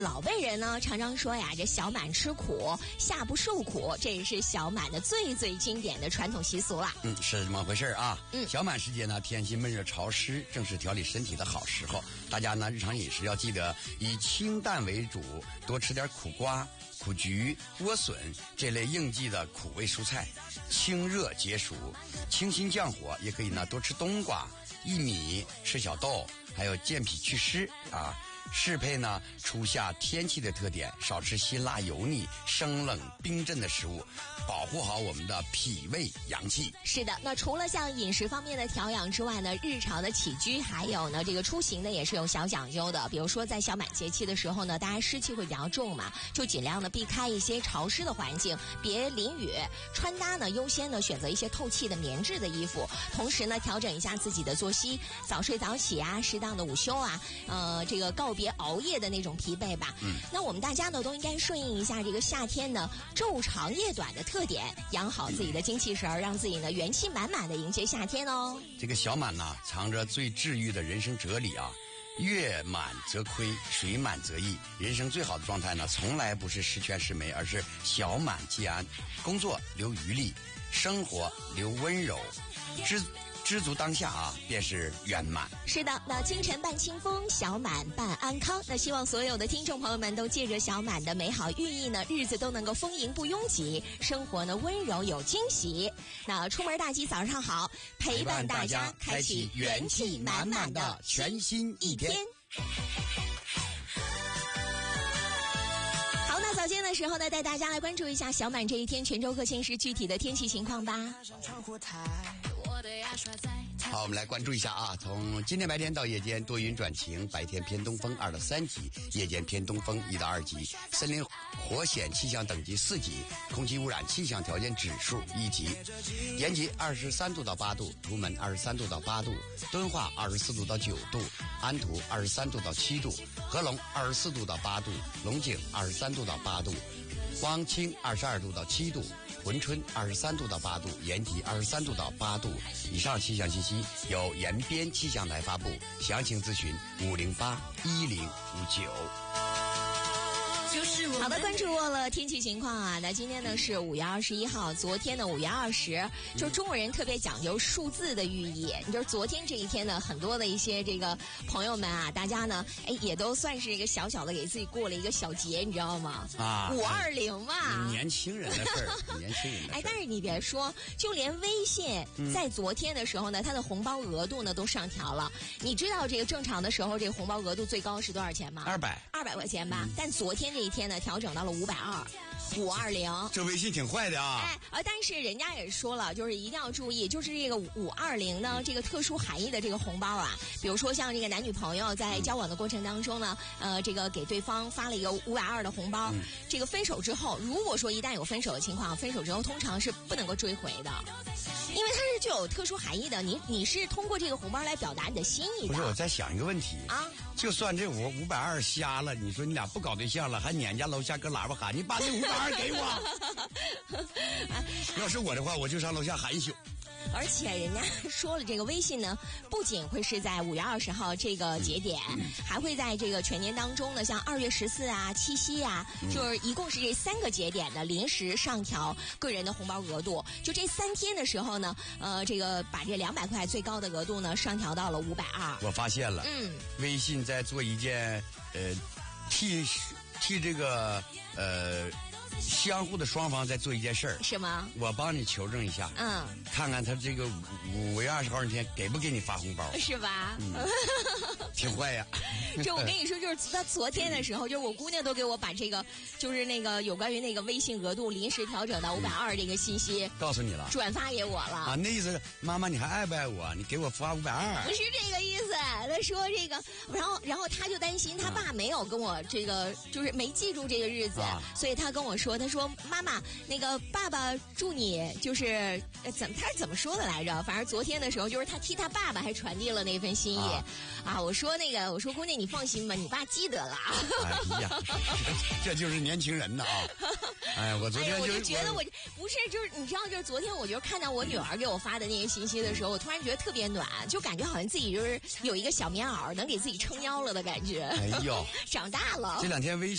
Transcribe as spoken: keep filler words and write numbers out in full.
老辈人呢常常说呀，这小满吃苦，下不受苦，这也是小满的最最经典的传统习俗了。 嗯，是这么回事啊。 嗯， 小满时节呢，天气闷热潮湿，正是调理身体的好时候。大家呢，日常饮食要记得以清淡为主，多吃点苦瓜、苦菊、莴笋这类应季的苦味蔬菜，清热解暑，清心降火。也可以呢，多吃冬瓜、薏米、赤小豆，还有健脾祛湿啊。适配呢初夏天气的特点，少吃辛辣油腻、生冷冰镇的食物，保护好我们的脾胃阳气。 是的，那除了像饮食方面的调养之外呢，日常的起居还有呢这个出行呢也是有小讲究的。比如说在小满节气的时候呢，大家湿气会比较重嘛，就尽量的避开一些潮湿的环境，别淋雨。穿搭呢优先呢选择一些透气的棉质的衣服，同时呢调整一下自己的作息，早睡早起啊，适当的午休啊，呃这个告别熬夜的那种疲惫吧。 嗯， 那我们大家呢都应该顺应一下这个夏天呢昼长夜短的特点，养好自己的精气神，让自己呢元气满满的迎接夏天哦。 这个小满呢，藏着最治愈的人生哲理啊。月满则亏，水满则溢。人生最好的状态呢，从来不是十全十美，而是小满即安。工作留余力，生活留温柔，知知足当下啊，便是圆满。 是的，那清晨伴清风，小满伴安康。那希望所有的听众朋友们都借着小满的美好寓意呢，日子都能够丰盈不拥挤，生活呢温柔有惊喜。那出门大吉早上好，陪伴大家开启元气满满的全新一天。好，那早间的时候呢，带大家来关注一下小满这一天全州各县市具体的天气情况吧。 好，我们来关注一下啊，从今天白天到夜间多云转晴，白天偏东风二到三级，夜间偏东风一到二级，森林火险气象等级四级，空气污染气象条件指数一级。延吉二十三度到八度，图门二十三度到八度，敦化二十四度到九度，安图二十三度到七度，合龙二十四度到八度，龙井二十三度到八度，汪清二十二度到七度，珲春二十三度到八度，延吉二十三度到八度。以上气象信息由延边气象台发布，详情咨询五零八一零五九。 好的，关注过了天气情况啊。那今天呢是五月二十一号，昨天呢五月二十，就中国人特别讲究数字的寓意。你就是昨天这一天呢，很多的一些这个朋友们啊，大家呢，哎，也都算是一个小小的给自己过了一个小节，你知道吗？啊，五二零嘛， 年轻人的事儿，年轻人的事儿。 哎，但是你别说，就连微信在昨天的时候呢，它的红包额度呢都上调了。你知道这个正常的时候，这个红包额度最高是多少钱吗？ 二百， 二百块钱吧。嗯、但昨天这一天呢，调整到了五百二，五二零。 这微信挺坏的啊！ 哎，呃，但是人家也说了，就是一定要注意，就是这个五二零呢，这个特殊含义的这个红包啊，比如说像这个男女朋友在交往的过程当中呢，呃，这个给对方发了一个五百二的红包，嗯、这个分手之后，如果说一旦有分手的情况，分手之后通常是不能够追回的。因为它是具有特殊含义的，你你是通过这个红包来表达你的心意的。 不是，我在想一个问题啊，就算这五五百二瞎了，你说你俩不搞对象了，还撵家楼下搁喇叭喊，你把这五百二给我。要是我的话，我就上楼下喊一宿。 而且人家说了，这个微信呢，不仅会是在五月二十号这个节点，嗯、还会在这个全年当中呢，像二月十四啊、七夕啊，嗯、就是一共是这三个节点的临时上调个人的红包额度。就这三天的时候呢，呃，这个把这两百块最高的额度呢上调到了五百二。 我发现了，嗯，微信在做一件呃，替替这个呃。相互的双方在做一件事儿， 是吗？我帮你求证一下， 嗯， 看看他这个五五月二十号那天给不给你发红包， 是吧？ 嗯，挺坏呀。 就我跟你说，就是他昨天的时候，就是我姑娘都给我把这个，就是那个有关于那个微信额度临时调整到五百二这个信息、嗯、 告诉你了， 转发给我了啊。那意思，妈妈你还爱不爱我？你给我发五百二， 不是这个意思。他说这个，然后然后他就担心他爸没有跟我这个，就是没记住这个日子，啊、所以他跟我说。他说：“妈妈，那个爸爸祝你就是呃怎么他是怎么说的来着？反正昨天的时候，就是他替他爸爸还传递了那份心意啊。啊我说那个，我说姑娘你放心吧，你爸记得了。 哎呀，这就是年轻人的啊。 哎，我昨天就、 哎、我就觉得我不是，就是你知道，就是昨天我就看到我女儿给我发的那些信息的时候，我突然觉得特别暖，就感觉好像自己就是有一个小棉袄能给自己撑腰了的感觉。 哎呦， 长大了。 这两天微